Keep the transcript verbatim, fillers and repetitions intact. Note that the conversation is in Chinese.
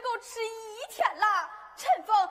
只够吃一天了。陈凤